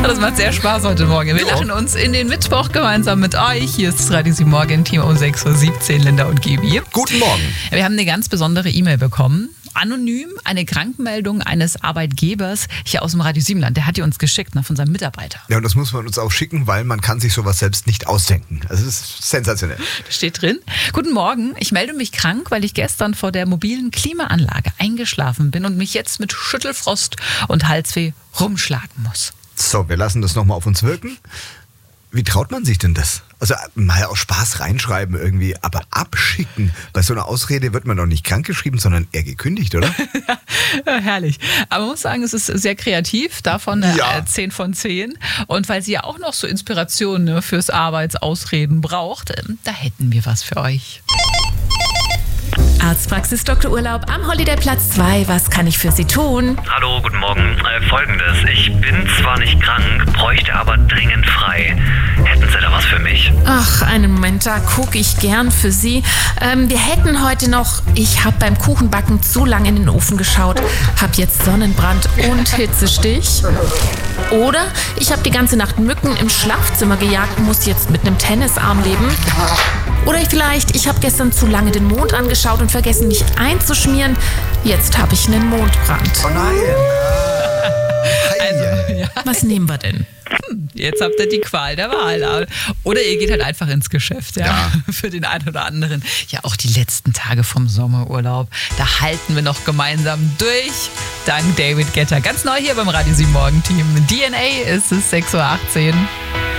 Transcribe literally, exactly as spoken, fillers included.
das macht sehr Spaß heute Morgen. Wir Ja. lachen uns in den Mittwoch gemeinsam mit euch. Hier ist das Radio sieben Morgen Team um sechs Uhr siebzehn, Linda und Gibi. Guten Morgen. Wir haben eine ganz besondere E-Mail bekommen. Anonym, eine Krankmeldung eines Arbeitgebers hier aus dem Radio Siebenland. Der hat die uns geschickt, ne, von seinem Mitarbeiter. Ja, und das muss man uns auch schicken, weil man kann sich sowas selbst nicht ausdenken. Also es ist sensationell. Da steht drin: Guten Morgen, ich melde mich krank, weil ich gestern vor der mobilen Klimaanlage eingeschlafen bin und mich jetzt mit Schüttelfrost und Halsweh rumschlagen muss. So, wir lassen das nochmal auf uns wirken. Wie traut man sich denn das? Also mal aus Spaß reinschreiben irgendwie, aber abschicken. Bei so einer Ausrede wird man doch nicht krankgeschrieben, sondern eher gekündigt, oder? Ja, herrlich. Aber man muss sagen, es ist sehr kreativ, davon eine Ja. äh, zehn von zehn. Und weil sie ja auch noch so Inspiration, ne, fürs Arbeitsausreden braucht, ähm, da hätten wir was für euch. Arztpraxis Doktor Urlaub am Holidayplatz zwei. Was kann ich für Sie tun? Hallo, guten Morgen. Äh, Folgendes. Ich bin zwar nicht krank, bräuchte aber dringend frei. Hätten Sie da was für mich? Ach, einen Moment, da gucke ich gern für Sie. Ähm, wir hätten heute noch, ich habe beim Kuchenbacken zu lang in den Ofen geschaut, habe jetzt Sonnenbrand und Hitzestich. Oder ich habe die ganze Nacht Mücken im Schlafzimmer gejagt, muss jetzt mit einem Tennisarm leben. Oder vielleicht, ich habe gestern zu lange den Mond angeschaut und vergessen, mich einzuschmieren. Jetzt habe ich einen Mondbrand. Oh nein. Also, ja, Was nehmen wir denn? jetzt habt ihr die Qual der Wahl. Oder ihr geht halt einfach ins Geschäft, ja, Ja. für den einen oder anderen. Ja, auch die letzten Tage vom Sommerurlaub, da halten wir noch gemeinsam durch. Dank David Guetta. Ganz neu hier beim Radio sieben Morgen Team. D N A ist es sechs Uhr achtzehn.